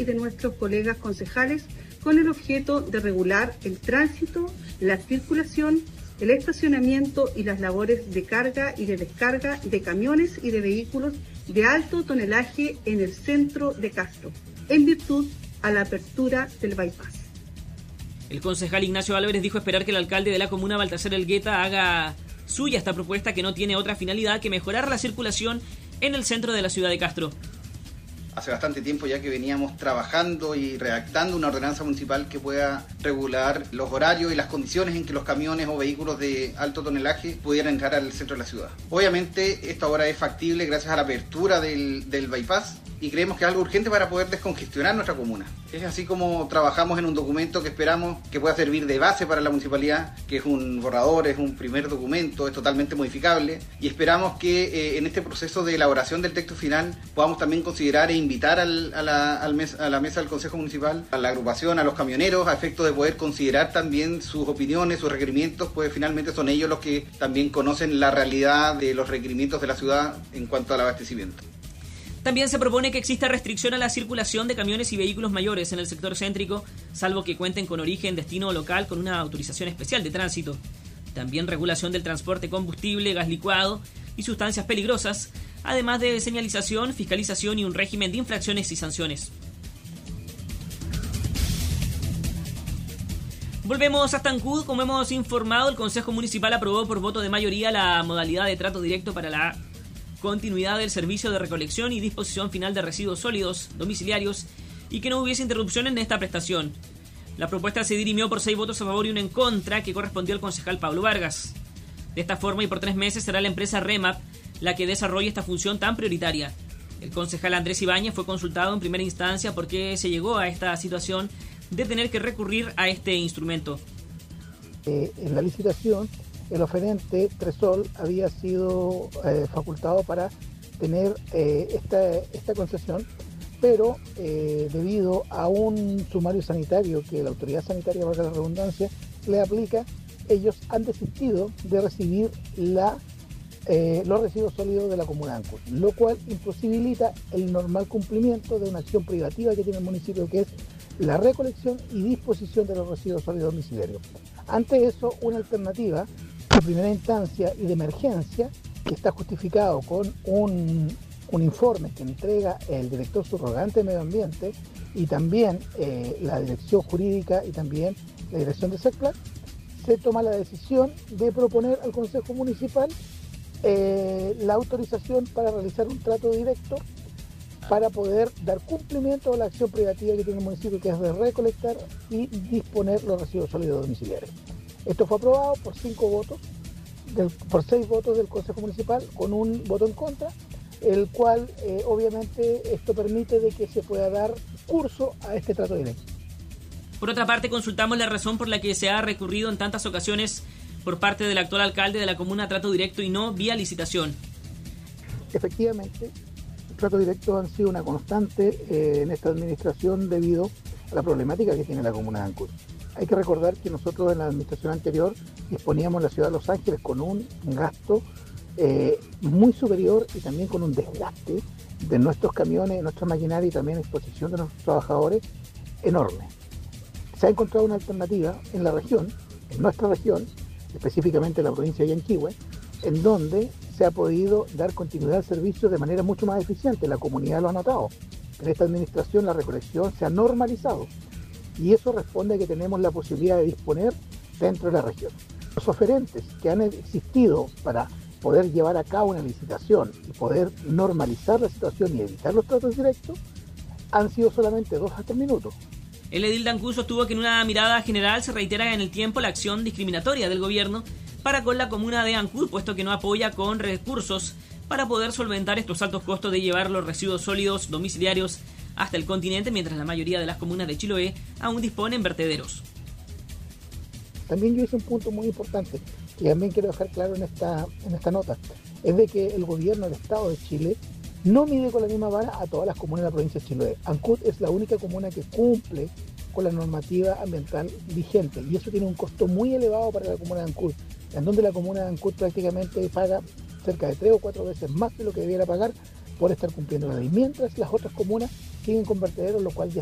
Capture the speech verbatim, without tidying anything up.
y de nuestros colegas concejales con el objeto de regular el tránsito, la circulación, el estacionamiento y las labores de carga y de descarga de camiones y de vehículos de alto tonelaje en el centro de Castro, en virtud a la apertura del bypass. El concejal Ignacio Álvarez dijo esperar que el alcalde de la comuna, Baltasar Elgueta, haga suya esta propuesta que no tiene otra finalidad que mejorar la circulación en el centro de la ciudad de Castro. Hace bastante tiempo ya que veníamos trabajando y redactando una ordenanza municipal que pueda regular los horarios y las condiciones en que los camiones o vehículos de alto tonelaje pudieran entrar al centro de la ciudad. Obviamente esto ahora es factible gracias a la apertura del, del bypass y creemos que es algo urgente para poder descongestionar nuestra comuna. Es así como trabajamos en un documento que esperamos que pueda servir de base para la municipalidad, que es un borrador, es un primer documento, es totalmente modificable y esperamos que eh, en este proceso de elaboración del texto final podamos también considerar e invitar al, a, la, al mes, a la mesa del Consejo Municipal, a la agrupación, a los camioneros, a efecto de poder considerar también sus opiniones, sus requerimientos, pues finalmente son ellos los que también conocen la realidad de los requerimientos de la ciudad en cuanto al abastecimiento. También se propone que exista restricción a la circulación de camiones y vehículos mayores en el sector céntrico, salvo que cuenten con origen, destino local con una autorización especial de tránsito. También regulación del transporte combustible, gas licuado y sustancias peligrosas, además de señalización, fiscalización y un régimen de infracciones y sanciones. Volvemos hasta Ancud. Como hemos informado, el Consejo Municipal aprobó por voto de mayoría la modalidad de trato directo para la continuidad del servicio de recolección y disposición final de residuos sólidos domiciliarios y que no hubiese interrupción en esta prestación. La propuesta se dirimió por seis votos a favor y uno en contra, que correspondió al concejal Pablo Vargas. De esta forma y por tres meses será la empresa Remap la que desarrolle esta función tan prioritaria. El concejal Andrés Ibáñez fue consultado en primera instancia por qué se llegó a esta situación de tener que recurrir a este instrumento. Eh, en la licitación, el oferente Tresol había sido eh, facultado para tener eh, esta, esta concesión, pero eh, debido a un sumario sanitario que la autoridad sanitaria, valga la redundancia, le aplica, ellos han desistido de recibir la, eh, los residuos sólidos de la comuna de Ancud, lo cual imposibilita el normal cumplimiento de una acción privativa que tiene el municipio, que es la recolección y disposición de los residuos sólidos domiciliarios. Ante eso, una alternativa de primera instancia y de emergencia, que está justificado con un, un informe que entrega el director subrogante de Medio Ambiente y también eh, la dirección jurídica y también la dirección de SECPLAC, se toma la decisión de proponer al Consejo Municipal eh, la autorización para realizar un trato directo para poder dar cumplimiento a la acción privativa que tiene el municipio, que es de recolectar y disponer los residuos sólidos domiciliarios. Esto fue aprobado por cinco votos, del, por seis votos del Consejo Municipal, con un voto en contra, el cual eh, obviamente esto permite de que se pueda dar curso a este trato directo. Por otra parte, consultamos la razón por la que se ha recurrido en tantas ocasiones por parte del actual alcalde de la comuna a trato directo y no vía licitación. Efectivamente, el trato directo han sido una constante eh, en esta administración debido a la problemática que tiene la comuna de Ancud. Hay que recordar que nosotros en la administración anterior disponíamos en la ciudad de Los Ángeles con un gasto eh, muy superior y también con un desgaste de nuestros camiones, de nuestra maquinaria y también exposición de nuestros trabajadores enorme. Se ha encontrado una alternativa en la región, en nuestra región, específicamente en la provincia de Yanquihue, en donde se ha podido dar continuidad al servicio de manera mucho más eficiente. La comunidad lo ha notado. En esta administración la recolección se ha normalizado y eso responde a que tenemos la posibilidad de disponer dentro de la región. Los oferentes que han existido para poder llevar a cabo una licitación y poder normalizar la situación y evitar los tratos directos han sido solamente dos hasta el minuto. El edil de Ancud sostuvo que en una mirada general se reitera en el tiempo la acción discriminatoria del gobierno para con la comuna de Ancud, puesto que no apoya con recursos para poder solventar estos altos costos de llevar los residuos sólidos domiciliarios hasta el continente, mientras la mayoría de las comunas de Chiloé aún disponen vertederos. También yo hice un punto muy importante, que también quiero dejar claro en esta, en esta nota, es de que el gobierno del Estado de Chile no mide con la misma vara a todas las comunas de la provincia de Chiloé. Ancud es la única comuna que cumple con la normativa ambiental vigente y eso tiene un costo muy elevado para la comuna de Ancud, en donde la comuna de Ancud prácticamente paga cerca de tres o cuatro veces más de lo que debiera pagar por estar cumpliendo la ley, mientras las otras comunas siguen con vertederos, lo cual ya